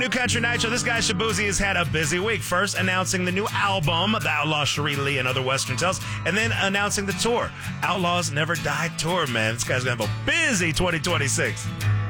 New Country Nitro. This guy Shabuzi has had a busy week. First announcing the new album, The Outlaw, Cherie Lee, and Other Western Tales, and then announcing the tour, Outlaws Never Die Tour, man. This guy's going to have a busy 2026.